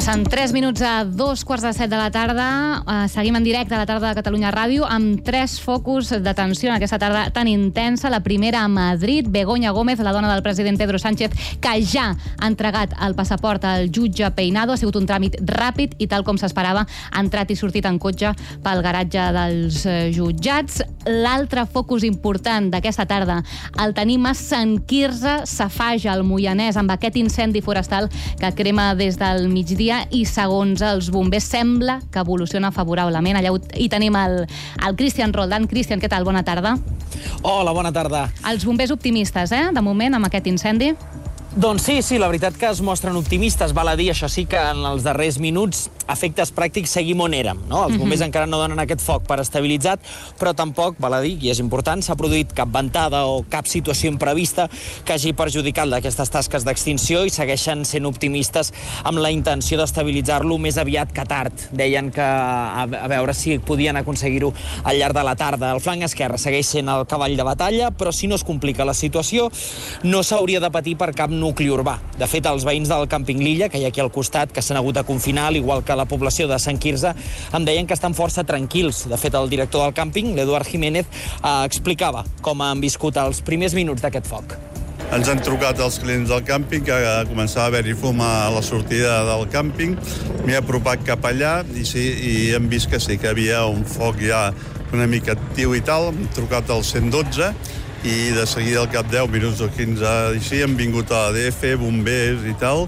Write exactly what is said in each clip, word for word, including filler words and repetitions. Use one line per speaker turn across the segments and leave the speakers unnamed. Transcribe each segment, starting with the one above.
Passen tres minuts a dos quarts de set de la tarda. Uh, seguim en directe a la tarda de Catalunya Ràdio amb tres focus d'atenció en aquesta tarda tan intensa. La primera a Madrid, Begoña Gómez, la dona del president Pedro Sánchez, que ja ha entregat el passaport al jutge Peinado. Ha sigut un tràmit ràpid i, tal com s'esperava, ha entrat i sortit en cotxe pel garatge dels jutjats. L'altre focus important d'aquesta tarda el tenim a Sant Quirze Safaja, al Moianès, amb aquest incendi forestal que crema des del migdia i, segons els bombers, sembla que evoluciona favorablement. Allà hi tenim el, el Cristian Roldán. Cristian, què tal? Bona tarda.
Hola, bona tarda.
Els bombers optimistes, eh?, de moment, amb aquest incendi.
Doncs sí, sí, la veritat que es mostren optimistes. Val a dir, això sí, que en els darrers minuts, efectes pràctics, seguim on érem, no? Els bombers uh-huh. encara no donen aquest foc per estabilitzat, però tampoc, val a dir, i és important, s'ha produït cap ventada o cap situació imprevista que hagi perjudicat aquestes tasques d'extinció i segueixen sent optimistes amb la intenció d'estabilitzar-lo més aviat que tard. Deien que a, a veure si podien aconseguir-ho al llarg de la tarda. El flanc esquerre segueix sent el cavall de batalla, però si no es complica la situació, no s'hauria de patir per cap nucli urbà. De fet, els veïns del càmping L'Illa, que hi ha aquí al costat, que s'han hagut de confinar, al igual que la població de Sant Quirze, em deien que estan força tranquils. De fet, el director del càmping, l'Eduard Jiménez, eh, explicava com han viscut els primers minuts d'aquest foc.
Ens han trucat els clients del càmping, que començava a haver-hi fum a la sortida del càmping. M'he apropat cap allà i, sí, i hem vist que sí, que hi havia un foc ja una mica actiu i tal. Hem trucat al cent dotze i de seguida, al cap deu minuts o quinze, així, hem vingut a l'A D F, bombers i tal.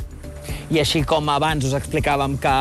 I així com abans us explicàvem que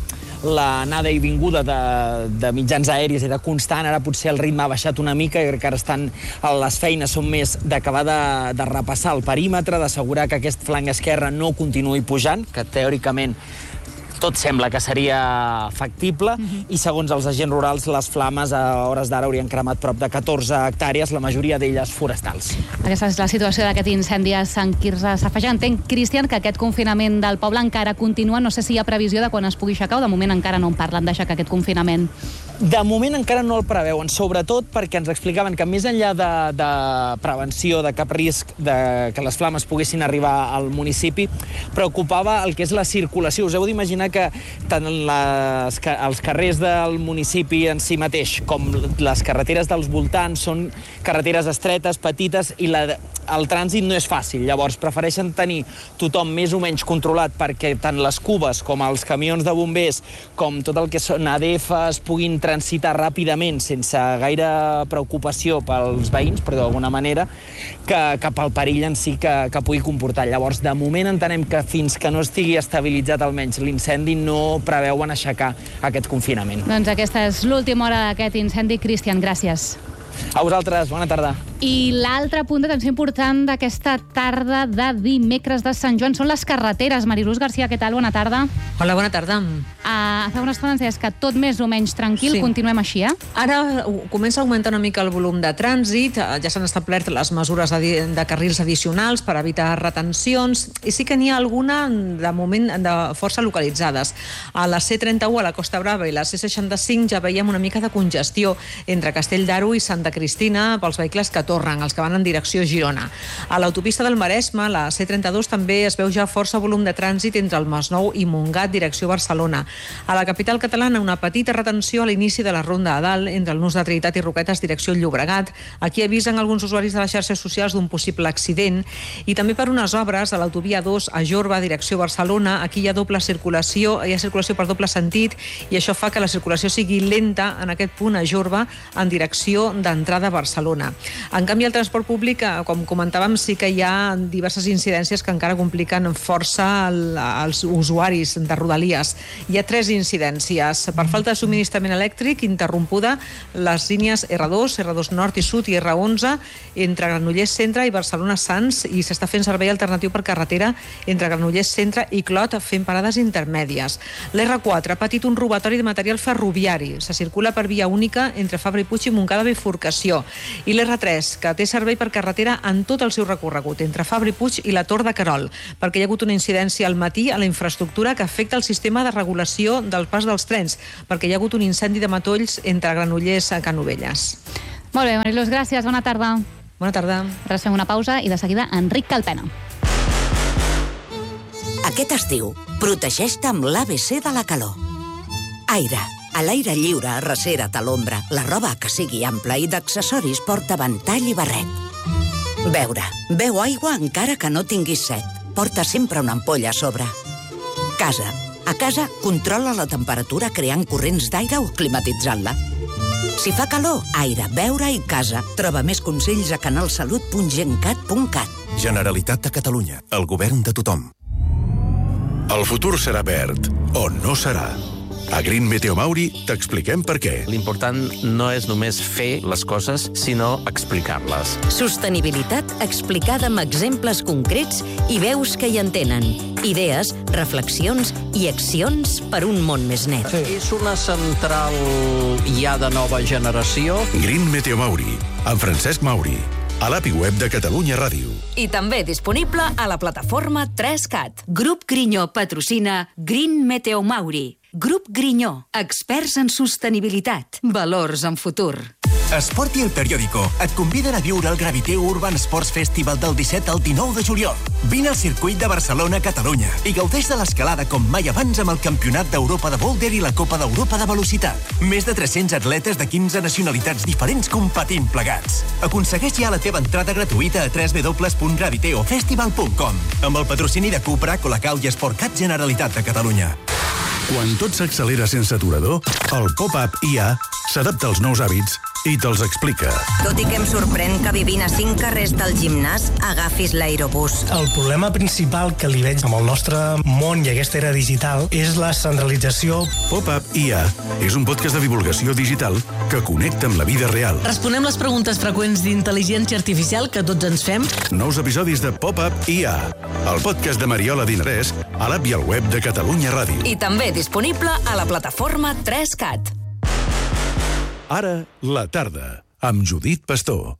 l'anada i vinguda de, de mitjans aèris era constant, ara potser el ritme ha baixat una mica i que ara estan, les feines són més d'acabar de, de repassar el perímetre, d'assegurar que aquest flanc esquerre no continuï pujant, que teòricament tot sembla que seria factible, uh-huh. i segons els agents rurals, les flames a hores d'ara haurien cremat prop de catorze hectàrees, la majoria d'elles forestals.
Aquesta és la situació d'aquest incendi a Sant Quirze Safaja. Entenc, Cristian, que aquest confinament del poble encara continua. No sé si hi ha previsió de quan es pugui aixecar o de moment encara no en parlen d'aixecar aquest confinament.
De moment encara no el preveuen, sobretot perquè ens explicaven que més enllà de, de prevenció, de cap risc de que les flames poguessin arribar al municipi, preocupava el que és la circulació. Us heu d'imaginar que tant les, els carrers del municipi en si mateix com les carreteres dels voltants són carreteres estretes, petites, i la, el trànsit no és fàcil. Llavors prefereixen tenir tothom més o menys controlat perquè tant les cubes com els camions de bombers com tot el que són A D Fs puguin transitar ràpidament sense gaire preocupació pels veïns, però d'alguna manera, que cap al perill en si que, que pugui comportar. Llavors, de moment entenem que fins que no estigui estabilitzat almenys l'incendi no preveuen aixecar aquest confinament.
Doncs aquesta és l'última hora d'aquest incendi. Cristian, gràcies.
A vosaltres, bona tarda.
I l'altre punt d'atenció important d'aquesta tarda de dimecres de Sant Joan són les carreteres. Mariluz García, què tal? Bona tarda.
Hola, bona tarda.
Uh, fa una estona ens deies que tot més o menys tranquil, sí. Continuem així, eh?
Ara comença a augmentar una mica el volum de trànsit, ja s'han establert les mesures de, de carrils addicionals per evitar retencions, i sí que n'hi ha alguna, de moment, de força localitzades. A la C trenta-u, a la Costa Brava, i la C seixanta-cinc ja veiem una mica de congestió entre Castell d'Aro i Santa Cristina pels vehicles que tornen, els que van en direcció Girona. A l'autopista del Maresme, la C trenta-dos, també es veu ja força volum de trànsit entre el Masnou i Montgat, direcció Barcelona. A la capital catalana, una petita retenció a l'inici de la Ronda a Dalt, entre el Nus de Trinitat i Roquetes, direcció Llobregat. Aquí avisen alguns usuaris de les xarxes socials d'un possible accident. I també per unes obres a l'autovia dos a Jorba, direcció Barcelona. Aquí hi ha doble circulació, hi ha circulació per doble sentit, i això fa que la circulació sigui lenta en aquest punt a Jorba, en direcció d'entrada a Barcelona. En canvi, el transport públic, com comentàvem, sí que hi ha diverses incidències que encara compliquen força el, els usuaris de Rodalies. Hi ha tres incidències. Per falta de subministrament elèctric, interrompuda les línies erre dos, erre dos Nord i Sud i erre onze entre Granollers Centre i Barcelona Sants, i s'està fent servei alternatiu per carretera entre Granollers Centre i Clot, fent parades intermèdies. L'erre quatre ha patit un robatori de material ferroviari. Se circula per via única entre Fabra i Puig i Montcada Bifurcació. I l'erre tres, que té servei per carretera en tot el seu recorregut, entre Fabra i Puig i la Tor de Querol, perquè hi ha hagut una incidència al matí a la infraestructura que afecta el sistema de regulació del pas dels trens, perquè hi ha hagut un incendi de matolls entre Granollers a Canovelles.
Molt bé, Mariluz, gràcies. Bona tarda.
Bona tarda.
Ara fem una pausa i de seguida Enric Calpena.
Aquest estiu, protegeix-te amb l'A B C de la calor. Aire. A l'aire lliure, arrecera't a l'ombra. La roba que sigui ampla i d'accessoris porta ventall i barret. Beure. Beu aigua encara que no tinguis set. Porta sempre una ampolla a sobre. Casa. A casa, controla la temperatura creant corrents d'aire o climatitzant-la. Si fa calor, aire, beure i casa. Troba més consells a canalsalut punt gencat punt cat.
Generalitat de Catalunya. El govern de tothom. El futur serà verd, o no serà. A Green Meteo Mauri t'expliquem per què.
L'important no és només fer les coses, sinó explicar-les.
Sostenibilitat explicada amb exemples concrets i veus que hi entenen. Idees, reflexions i accions per un món més net.
Sí. És una central ja de nova generació.
Green Meteo Mauri, amb Francesc Mauri. A l'app i web de Catalunya Ràdio.
I també disponible a la plataforma tres cat. Grup Grinyó patrocina Green Meteo Mauri. Grup Grinyó, experts en sostenibilitat, valors en futur.
Esport i El Periódico et conviden a viure el Graviteu Urban Sports Festival del disset al dinou de juliol. Vine al circuit de Barcelona, Catalunya, i gaudeix de l'escalada com mai abans amb el Campionat d'Europa de Boulder i la Copa d'Europa de Velocitat. Més de tres-cents atletes de quinze nacionalitats diferents competint plegats. Aconsegueix ja la teva entrada gratuïta a w w w punt graviteofestival punt com amb el patrocini de Cupra, Colacau i Sportcat Generalitat de Catalunya.
Quan tot s'accelera sense aturador, el Pop-Up I A s'adapta als nous hàbits i te'ls explica.
Tot i que em sorprèn que vivint a cinc carrers del gimnàs agafis l'aerobús.
El problema principal que li veig amb el nostre món i aquesta era digital és la centralització.
Pop-Up I A és un podcast de divulgació digital que connecta amb la vida real.
Responem les preguntes freqüents d'intel·ligència artificial que tots ens fem.
Nous episodis de Pop-Up I A, el podcast de Mariola Dinarès, a l'app i al web de Catalunya Ràdio.
I també disponible a la plataforma tres cat.
Ara, la tarda, amb Judit Pastor.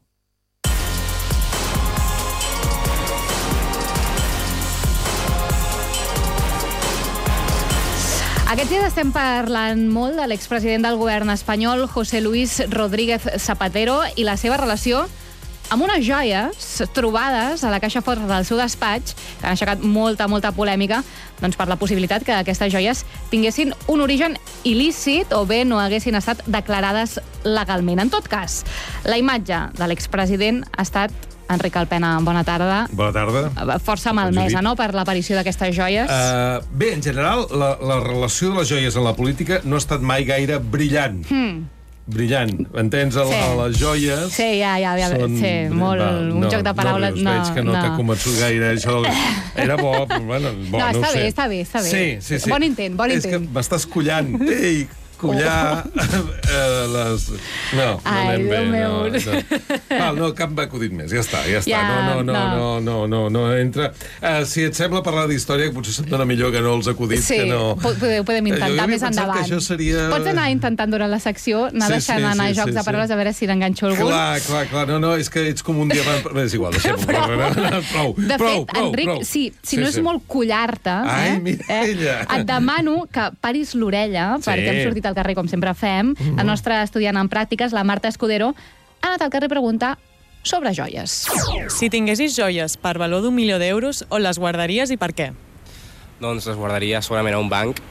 Aquests dies estem parlant molt de l'expresident del govern espanyol, José Luis Rodríguez Zapatero, i la seva relació amb unes joies trobades a la caixa forta del seu despatx, que han aixecat molta, molta polèmica, doncs per la possibilitat que aquestes joies tinguessin un origen il·lícit o bé no haguessin estat declarades legalment. En tot cas, la imatge de l'expresident ha estat, Enric Alpena, bona tarda.
Bona tarda.
Força malmesa, no?, per l'aparició d'aquestes joies.
Uh, bé, en general, la, la relació de les joies en la política no ha estat mai gaire brillant. Hmm. Brillant. Entens? El, sí. Les joies...
Sí, ja, ja, ja. Són... Sí, molt... Va, un
no,
joc de paraules...
No, no, veig que no, no. t'ha convençut gaire. Això era bo, però bueno, bo, no,
no
ho
sé.
bé,
està bé, està bé.
Sí, sí, sí.
Bon intent, bon intent.
És que m'estàs collant. Ei, collar... Oh. eh, les... No, no
Ai,
anem bé.
Meu.
No, no. Val, no, cap acudit més. Ja està, ja està.
Ja,
no, no, no,
no,
no, no, no, no entra. Uh, si et sembla parlar d'història, que potser se't dona millor que no els acudits,
sí,
que no...
Sí, podem intentar més endavant.
Que això seria...
Pots anar intentant durant la secció, anar
sí,
deixant
sí,
anar
sí,
jocs
sí,
de paraules,
sí.
a veure si l'enganxo algun.
Clar, clar, clar. No, no, és que ets com un diamant... És igual, deixem-ho. Prou,
de
prou,
fet,
prou,
Enric,
prou.
si, si
sí,
no és
sí.
molt collar-te,
Ai,
eh,
mira
eh,
ella.
et demano que paris l'orella,
sí.
perquè hem sortit al carrer, com sempre fem. Uh-huh. El nostre estudiant en pràctiques, la Marta Escudero, ha anat al carrer a preguntar sobre joies.
Si tinguessis joies per valor d'un milió d'euros, on les guardaries i per què?
Doncs les guardaria segurament a un banc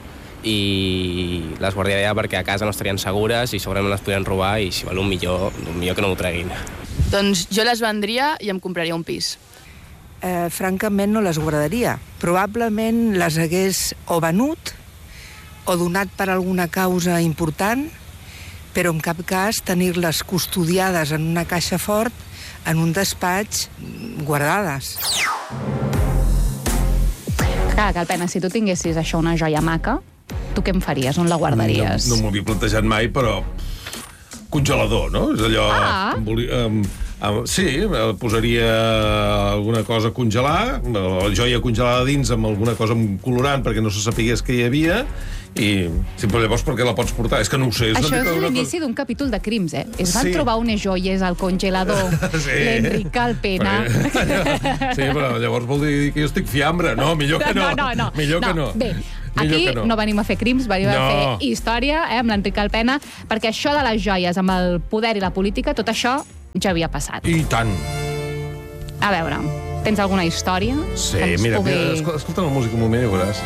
i les guardaria perquè a casa no estarien segures i segurament les podrien robar i si val un milió, un milió que no m'ho treguin.
Doncs jo les vendria i em compraria un pis.
Eh, francament no les guardaria. Probablement les hagués o venut o donat per alguna causa important, però en cap cas tenir-les custodiades en una caixa fort, en un despatx, guardades.
Clar, Calpena, si tu tinguessis això, una joia maca, tu què em faries? On la guardaries?
No, no m'ho havia plantejat mai, però congelador, no? És allò...
Ah.
Um, um, sí, posaria alguna cosa a congelar, la joia congelada dins amb alguna cosa colorant perquè no se sapigués que hi havia, i sempre llavors per què la pots portar? És que no ho sé. És
Això és
cosa...
l'inici d'un capítol de crims, eh? Es van
sí.
trobar unes joies al congelador. Sí. L'Enric Alpena.
Sí, però llavors vol dir que jo estic fiambre. No, millor que no.
No, no, no.
Millor
no.
que no.
Bé, aquí no. no venim a fer crims, venim no. a fer història, eh, amb l'Enric Alpena, perquè això de les joies amb el poder i la política, tot això ja havia passat.
I tant.
A veure, Tens alguna història?
Sí,
que ens
mira,
pugui...
mira, escolta, escolta la música un moment i veuràs.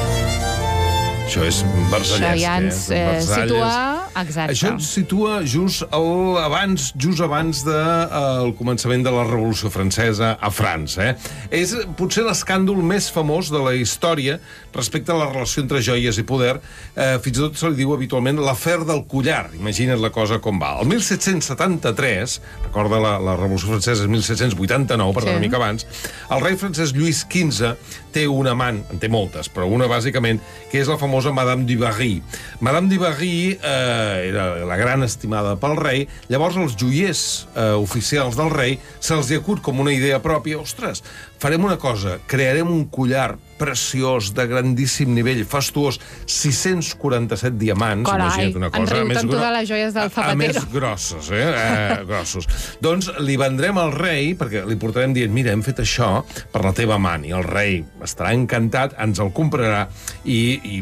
Això és versallesc,
Això ja ens
eh?
eh,
Versalles.
situa... Exacte.
Això ens situa just, el, abans, just abans del de, el començament de la Revolució Francesa a França. Eh? És potser l'escàndol més famós de la història respecte a la relació entre joies i poder. Eh, fins i tot se li diu habitualment l'afer del collar. Imagina't la cosa com va. El mil set-cents setanta-tres, recorda la, la Revolució Francesa és mil set-cents vuitanta-nou, per sí. una mica abans, el rei francès Lluís quinze té un amant, en té moltes, però una bàsicament, que és la famosa Madame du Barry. Madame du Barry eh, era la gran estimada pel rei. Llavors els joiers eh, oficials del rei se'ls hi acut com una idea pròpia. Ostres, farem una cosa, crearem un collar preciós, de grandíssim nivell, fastuós, sis-cents quaranta-set diamants,
Carai,
imagina't una cosa.
en riu
més
tant
gro...
totes les joies del
a, a
Zapatero.
més grosses, eh? eh grossos. Doncs li vendrem al rei, perquè li portarem dient, mira, hem fet això per la teva amant, i el rei estarà encantat, ens el comprarà i, i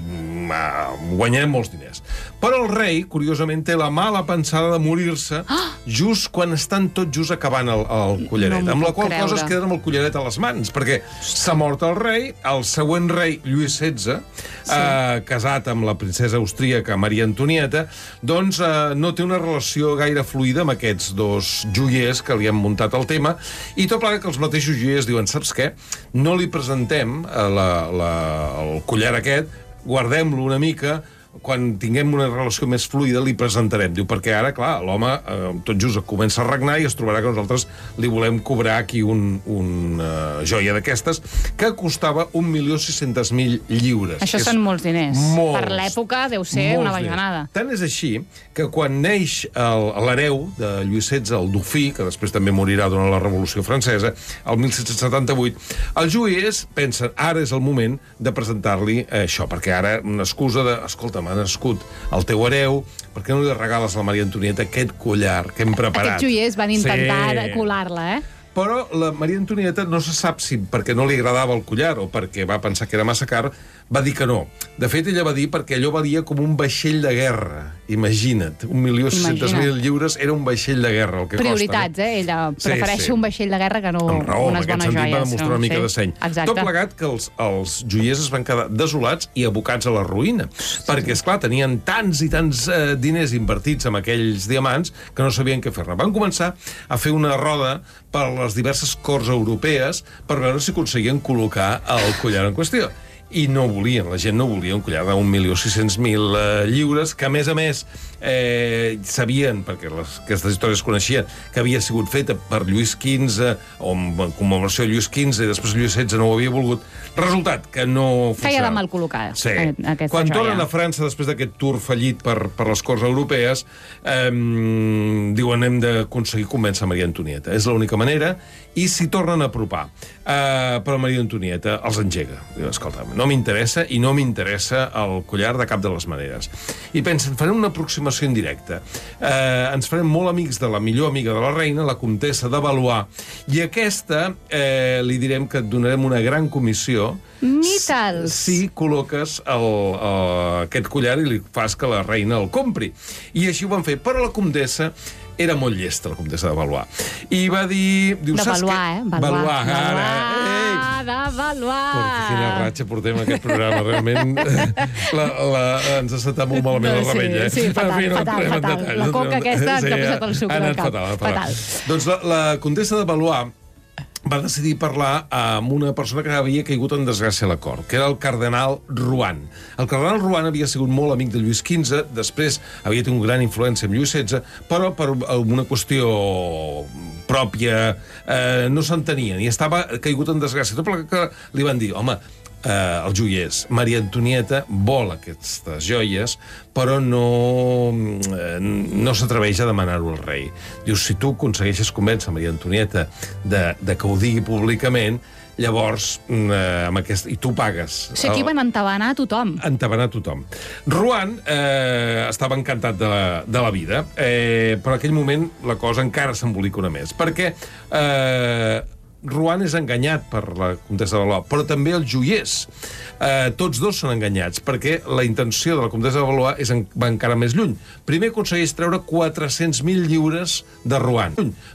uh, guanyarem molts diners. Però el rei, curiosament, té la mala pensada de morir-se ah! just quan estan tot just acabant el, el collaret,
no
amb la qual
creure.
cosa es queden amb el collaret a les mans, perquè s'ha mort el rei, el següent rei, Lluís setze, sí. eh, casat amb la princesa austríaca Maria Antonieta, doncs eh, no té una relació gaire fluida amb aquests dos joiers que li han muntat el tema, i tot plegat que els mateixos joiers diuen, saps què? No li presentem eh, la, la, el collar aquest, guardem-lo una mica, quan tinguem una relació més fluida li presentarem. Diu, perquè ara, clar, l'home eh, tot just comença a regnar i es trobarà que nosaltres li volem cobrar aquí un, un uh, joia d'aquestes que costava un milió sis-cents mil lliures.
Això són molts diners.
Molts,
per l'època deu ser una bajanada.
Tant és així que quan neix l'hereu de Lluís setze, el Dofí, que després també morirà durant la Revolució Francesa, el mil set-cents setanta-vuit, els joiers pensen, ara és el moment de presentar-li això, perquè ara una excusa de, escolta, m'ha nascut el teu hereu, per què no li regales a la Maria Antonieta aquest collar que hem preparat?
Aquests joiers van intentar
sí.
colar-la, eh?
Però la Maria Antonieta no se sap si perquè no li agradava el collar o perquè va pensar que era massa car, va dir que no. De fet, ella va dir perquè allò valia com un vaixell de guerra. Imagina't, un milió sis-cents mil lliures era un vaixell de guerra, el que
Prioritats,
costa.
eh? Ella prefereix
sí, sí.
un vaixell de guerra que no
amb raó,
unes bones
joies.
joies.
Va demostrar
no?
una mica
sí.
de seny.
Exacte.
Tot plegat que els, els joiers es van quedar desolats i abocats a la ruïna. Sí. Perquè, esclar, tenien tants i tants eh, diners invertits en aquells diamants que no sabien què fer-ne. Van començar a fer una roda per les diverses corts europees per veure si aconseguien col·locar el collar en qüestió. I no volien, la gent no volia un collar d'un milió sis-cents mil eh, lliures, que a més a més eh, sabien, perquè les, aquestes històries es coneixien, que havia sigut feta per Lluís quinze, o en commemoració de Lluís quinze, i després Lluís setze no ho havia volgut. Resultat, que no funcionava.
Feia de mal col·locar
sí.
aquesta
Quan
joia.
tornen a França, després d'aquest tour fallit per, per les corts europees, eh, diuen, hem d'aconseguir convèncer Maria Antonieta. És l'única manera, i s'hi tornen a apropar. Eh, però Maria Antonieta els engega. Diu, escolta, no m'interessa i no m'interessa el collar de cap de les maneres. I pensen, farem una aproximació indirecta. Eh, ens farem molt amics de la millor amiga de la reina, la comtessa de Valois, i aquesta eh, li direm que et donarem una gran comissió
Ni tals.
si col·loques el, el, aquest collar i li fas que la reina el compri. I així ho van fer. Però la comtessa era molt llesta, la comtessa de Valois. I va dir... Diu,
de Valois, eh? Valois.
Valois, ara.
Valois, de Valois.
Oh, quina ratxa portem aquest programa, realment. La, la, ens ha estat molt malament no, la rebella. Eh?
Sí, sí, fatal,
fi, no
fatal, fatal.
Detall,
La coca aquesta ens
sí,
ha posat el sucre al cap.
Fatal, fatal.
fatal.
Doncs la, la comtessa de Valois va decidir parlar amb una persona que havia caigut en desgràcia a la cort, que era el cardenal Rohan. El cardenal Rohan havia sigut molt amic de Lluís quinze, després havia tingut gran influència amb Lluís setze, però per una qüestió pròpia eh, no s'entenien i estava caigut en desgràcia. Tot que li van dir, home, eh, els joiers, Maria Antonieta vol aquestes joies, però no, eh, no s'atreveix a demanar-ho al rei. Diu, si tu aconsegueixes convèncer Maria Antonieta de, de que ho digui públicament, llavors, eh, amb aquest, i tu pagues.
O sigui, aquí van entabanar a tothom.
Entabanar a tothom. Rohan eh, estava encantat de la, de la vida, eh, però en aquell moment la cosa encara s'embolica una més, perquè eh, Rohan és enganyat per la comtessa de Valois, però també els joiers. Eh, tots dos són enganyats, perquè la intenció de la comtessa de Valois és en, va encara més lluny. Primer aconsegueix treure quatre-cents mil lliures de Rohan.